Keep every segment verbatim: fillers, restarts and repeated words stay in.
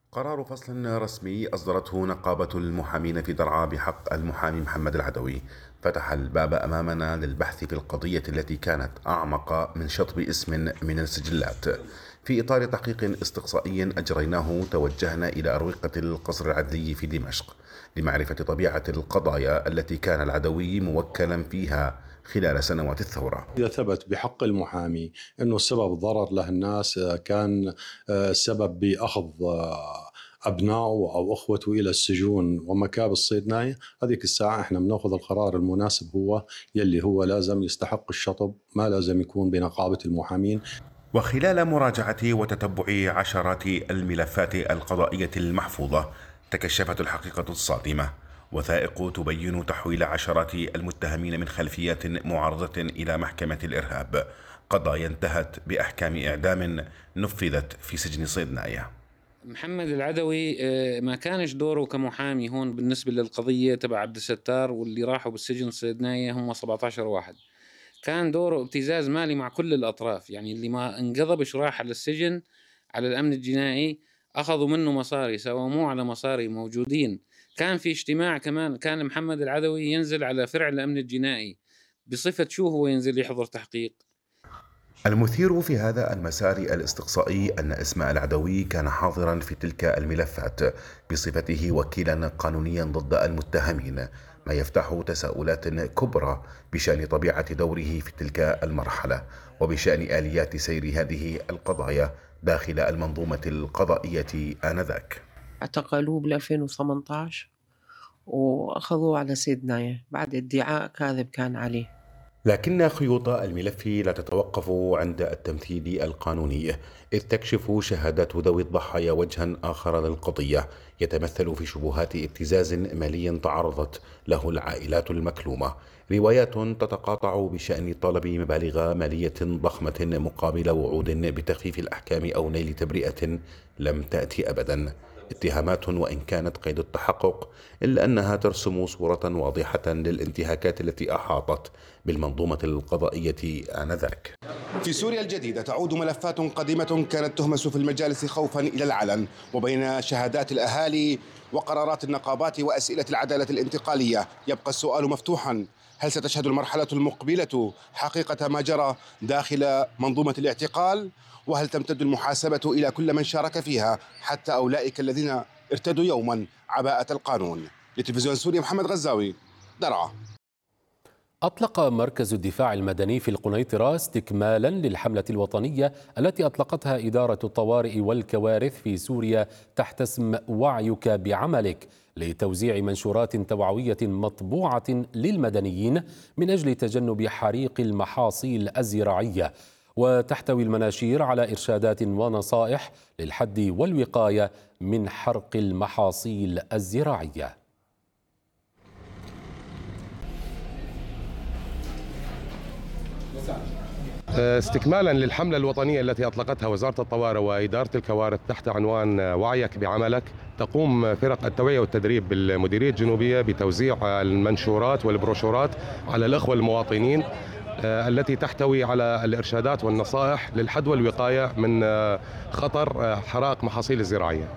قرار فصل رسمي أصدرته نقابة المحامين في درعا بحق المحامي محمد العدوي فتح الباب أمامنا للبحث في القضية التي كانت أعمق من شطب اسم من السجلات. في إطار تحقيق استقصائي أجريناه توجهنا إلى أروقة القصر العدلي في دمشق لمعرفة طبيعة القضايا التي كان العدوي موكلا فيها خلال سنوات الثورة. إذا ثبت بحق المحامي أنه السبب ضرر له الناس، كان السبب بأخذ أبنائه أو أخوته إلى السجون ومكابس الصيدناية، هذيك الساعة إحنا بنأخذ القرار المناسب، هو يلي هو لازم يستحق الشطب، ما لازم يكون بنقابة المحامين. وخلال مراجعة وتتبع عشرات الملفات القضائية المحفوظة تكشفت الحقيقة الصادمة، وثائق تبين تحويل عشرات المتهمين من خلفيات معارضة إلى محكمة الإرهاب، قضايا انتهت بأحكام إعدام نفذت في سجن صيدناية. محمد العدوي آه، ما كانش دوره كمحامي هون بالنسبة للقضية تبع عبد الستار واللي راحوا بالسجن الصيدناية هم سبعة عشر واحد. كان دوره ابتزاز مالي مع كل الأطراف، يعني اللي ما انقضبش راح على السجن على الأمن الجنائي أخذوا منه مصاري سوموه على مصاري موجودين. كان في اجتماع كمان كان محمد العدوي ينزل على فرع الأمن الجنائي بصفة شو هو ينزل يحضر تحقيق. المثير في هذا المسار الاستقصائي أن اسم العدوي كان حاضرا في تلك الملفات بصفته وكيلا قانونيا ضد المتهمين، ما يفتح تساؤلات كبرى بشأن طبيعة دوره في تلك المرحلة وبشأن آليات سير هذه القضايا داخل المنظومة القضائية آنذاك. اعتقلوه بال ألفين وثمانية عشر وأخذوه على سيدناية بعد ادعاء كاذب كان عليه. لكن خيوط الملف لا تتوقف عند التمثيل القانوني، إذ تكشف شهادات ذوي الضحايا وجها آخر للقضية يتمثل في شبهات ابتزاز مالي تعرضت له العائلات المكلومة، روايات تتقاطع بشأن طلب مبالغ مالية ضخمة مقابل وعود بتخفيف الأحكام أو نيل تبرئة لم تأتي أبدا. اتهامات وإن كانت قيد التحقق إلا أنها ترسم صورة واضحة للانتهاكات التي أحاطت بالمنظومة القضائية آنذاك. في سوريا الجديدة تعود ملفات قديمة كانت تهمس في المجالس خوفا إلى العلن، وبين شهادات الأهالي وقرارات النقابات وأسئلة العدالة الانتقالية يبقى السؤال مفتوحا: هل ستشهد المرحلة المقبلة حقيقة ما جرى داخل منظومة الاعتقال؟ وهل تمتد المحاسبة إلى كل من شارك فيها حتى أولئك الذين ارتدوا يوما عباءة القانون؟ لتلفزيون سوريا محمد غزاوي، درعا. أطلق مركز الدفاع المدني في القنيطرة استكمالا للحملة الوطنية التي أطلقتها إدارة الطوارئ والكوارث في سوريا تحت اسم وعيك بعملك، لتوزيع منشورات توعوية مطبوعة للمدنيين من أجل تجنب حريق المحاصيل الزراعية، وتحتوي المناشير على إرشادات ونصائح للحد والوقاية من حرق المحاصيل الزراعية. استكمالا للحملة الوطنية التي أطلقتها وزارة الطوارئ وإدارة الكوارث تحت عنوان وعيك بعملك، تقوم فرق التوعية والتدريب بالمديرية الجنوبية بتوزيع المنشورات والبروشورات على الأخوة المواطنين التي تحتوي على الإرشادات والنصائح للحد والوقاية من خطر حرائق محاصيل الزراعية.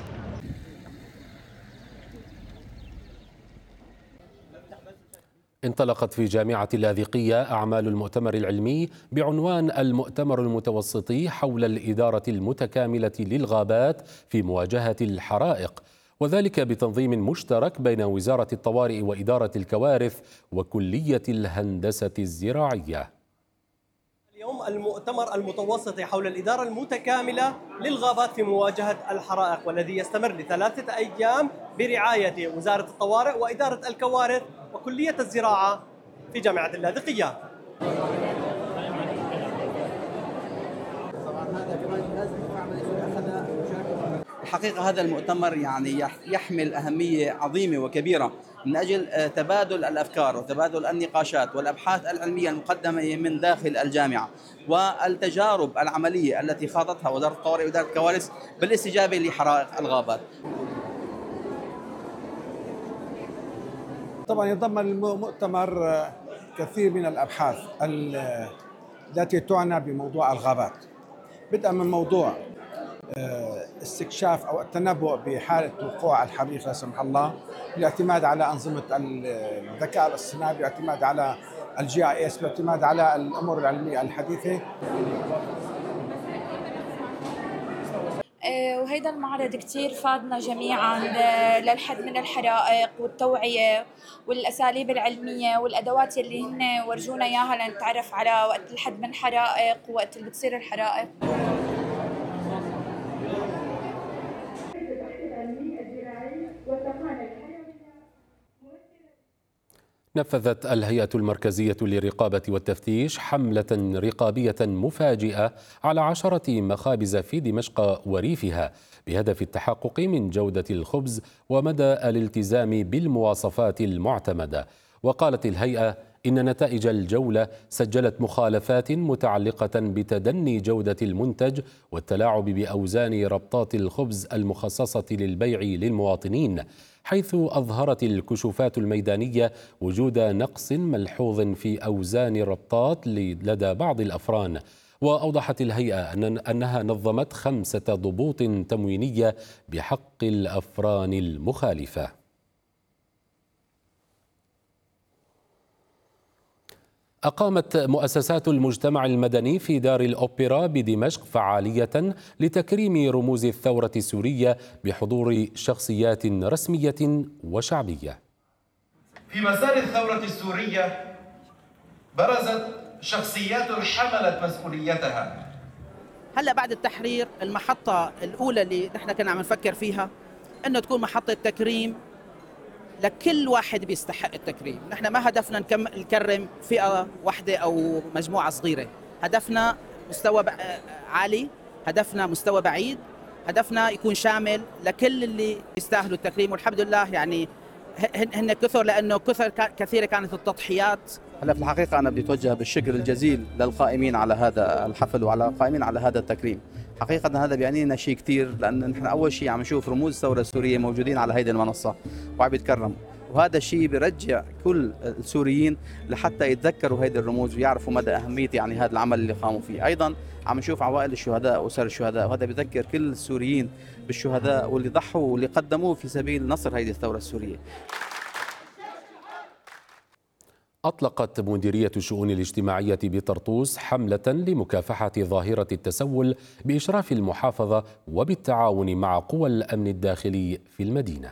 انطلقت في جامعة اللاذقية أعمال المؤتمر العلمي بعنوان المؤتمر المتوسطي حول الإدارة المتكاملة للغابات في مواجهة الحرائق، وذلك بتنظيم مشترك بين وزارة الطوارئ وإدارة الكوارث وكلية الهندسة الزراعية. اليوم المؤتمر المتوسطي حول الإدارة المتكاملة للغابات في مواجهة الحرائق، والذي يستمر لثلاثة أيام برعاية وزارة الطوارئ وإدارة الكوارث وكلية الزراعة في جامعة اللاذقية. الحقيقة هذا المؤتمر يعني يحمل أهمية عظيمة وكبيرة من أجل تبادل الأفكار وتبادل النقاشات والأبحاث العلمية المقدمة من داخل الجامعة والتجارب العملية التي خاضتها وزارة الطوارئ وإدارة الكوارث بالاستجابة لحرائق الغابات. طبعا يتضمن المؤتمر كثير من الأبحاث التي تعنى بموضوع الغابات، بدءا من موضوع استكشاف أو التنبؤ بحالة وقوع الحريق لا سمح الله، بالاعتماد على أنظمة الذكاء الاصطناعي، بالاعتماد على الجي اي اس، بالاعتماد على الأمور العلمية الحديثة. وهيدا المعرض كتير فادنا جميعا للحد من الحرائق والتوعية والأساليب العلمية والأدوات اللي هن ورجونا إياها لنتعرف على وقت الحد من الحرائق ووقت اللي بتصير الحرائق. نفذت الهيئة المركزية للرقابة والتفتيش حملة رقابية مفاجئة على عشرة مخابز في دمشق وريفها بهدف التحقق من جودة الخبز ومدى الالتزام بالمواصفات المعتمدة. وقالت الهيئة إن نتائج الجولة سجلت مخالفات متعلقة بتدني جودة المنتج والتلاعب بأوزان ربطات الخبز المخصصة للبيع للمواطنين، حيث أظهرت الكشوفات الميدانية وجود نقص ملحوظ في أوزان الربطات لدى بعض الأفران. وأوضحت الهيئة أنها نظمت خمسة ضبوط تموينية بحق الأفران المخالفة. أقامت مؤسسات المجتمع المدني في دار الأوبرا بدمشق فعالية لتكريم رموز الثورة السورية بحضور شخصيات رسمية وشعبية. في مسار الثورة السورية برزت شخصيات حملت مسؤوليتها. هلا بعد التحرير المحطة الأولى اللي نحن كنا عم نفكر فيها إنه تكون محطة تكريم لكل واحد بيستحق التكريم. نحن ما هدفنا نكرم فئة واحدة أو مجموعة صغيرة، هدفنا مستوى عالي، هدفنا مستوى بعيد، هدفنا يكون شامل لكل اللي يستاهلوا التكريم. والحمد لله يعني هن كثر، لأنه كثر كثيرة كانت التضحيات. هلا في الحقيقة أنا بدي أتوجه بالشكر الجزيل للقائمين على هذا الحفل وعلى القائمين على هذا التكريم. حقيقة هذا بيعني لنا شيء كثير، لأن نحن أول شيء عم نشوف رموز الثورة السورية موجودين على هذه المنصة وعم يتكرموا، وهذا الشيء بيرجع كل السوريين لحتى يتذكروا هذه الرموز ويعرفوا مدى أهمية يعني هذا العمل اللي قاموا فيه. أيضا عم نشوف عوائل الشهداء وأسر الشهداء، وهذا بيذكر كل السوريين بالشهداء واللي ضحوا واللي قدموه في سبيل نصر هذه الثورة السورية. أطلقت مديرية الشؤون الاجتماعية بطرطوس حملة لمكافحة ظاهرة التسول بإشراف المحافظة وبالتعاون مع قوى الأمن الداخلي في المدينة.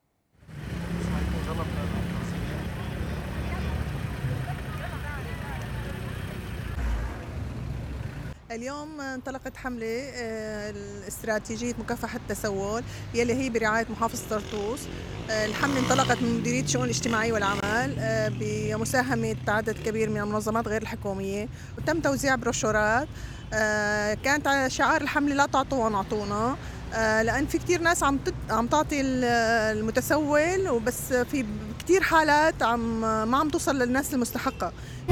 اليوم انطلقت حملة استراتيجية مكافحة التسول يلي هي برعاية محافظة طرطوس. الحملة انطلقت من مديرية الشؤون الاجتماعية والعمل بمساهمة عدد كبير من المنظمات غير الحكومية، وتم توزيع بروشورات. كانت على شعار الحملة لا تعطونا نعطونا، لأن في كتير ناس عم عم تعطي المتسول، وبس في كتير حالات عم ما عم توصل للناس المستحقة.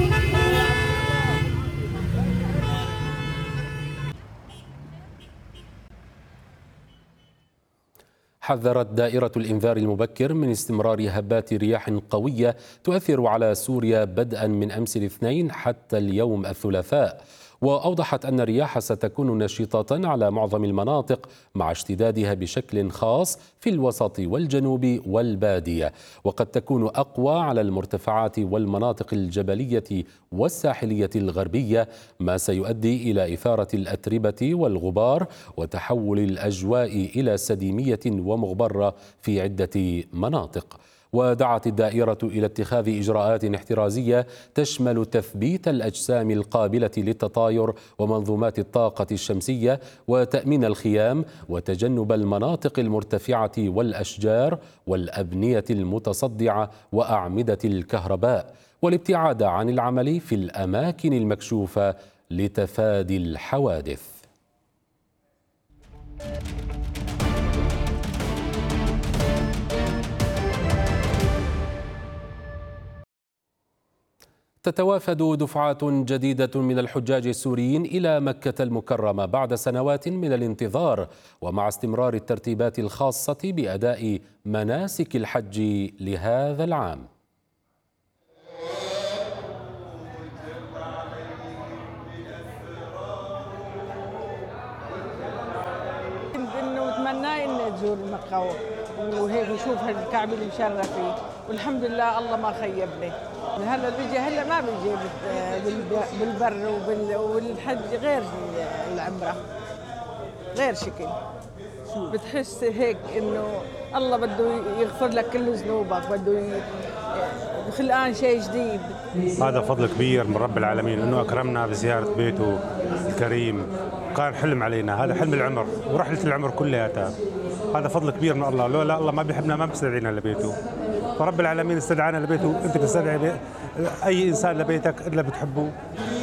حذرت دائرة الإنذار المبكر من استمرار هبات رياح قوية تؤثر على سوريا بدءا من أمس الاثنين حتى اليوم الثلاثاء، وأوضحت أن الرياح ستكون نشطة على معظم المناطق مع اشتدادها بشكل خاص في الوسط والجنوب والبادية، وقد تكون أقوى على المرتفعات والمناطق الجبلية والساحلية الغربية، ما سيؤدي إلى إثارة الأتربة والغبار وتحول الأجواء إلى سديمية ومغبرة في عدة مناطق. ودعت الدائرة إلى اتخاذ إجراءات احترازية تشمل تثبيت الأجسام القابلة للتطاير ومنظومات الطاقة الشمسية وتأمين الخيام وتجنب المناطق المرتفعة والأشجار والأبنية المتصدعة وأعمدة الكهرباء، والابتعاد عن العمل في الأماكن المكشوفة لتفادي الحوادث. تتوافد دفعات جديدة من الحجاج السوريين إلى مكة المكرمة بعد سنوات من الانتظار، ومع استمرار الترتيبات الخاصة بأداء مناسك الحج لهذا العام. تمناه إني تزور مكة وهيك وشوف الكعبة المشرفة، والحمد لله الله ما خيبني. هلا بيجي هلا ما بيجي بالبر والحج غير العمرة، غير شكل. بتحس هيك إنه الله بده يغفر لك كل ذنوبك، بده خلقان شيء جديد. هذا فضل كبير من رب العالمين انه اكرمنا بزياره بيته الكريم، كان حلم علينا، هذا حلم العمر ورحله العمر كلياتها. هذا فضل كبير من الله، لولا الله ما بيحبنا ما بيستدعينا لبيته. فرب العالمين استدعانا لبيته، انت بتستدعي اي انسان لبيتك الا بتحبه.